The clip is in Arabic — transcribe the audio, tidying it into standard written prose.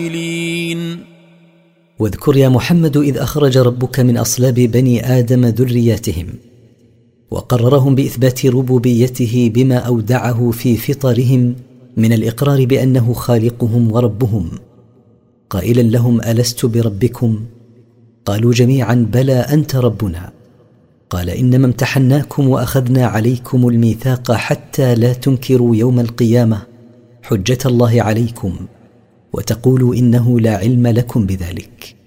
واذكر يا محمد إذ أخرج ربك من أصلاب بني آدم ذرياتهم وقررهم بإثبات ربوبيته بما أودعه في فطرهم من الإقرار بأنه خالقهم وربهم، قائلا لهم: ألست بربكم؟ قالوا جميعا: بلى أنت ربنا. قال: إنما امتحناكم وأخذنا عليكم الميثاق حتى لا تنكروا يوم القيامة حجة الله عليكم وتقولوا إنه لا علم لكم بذلك.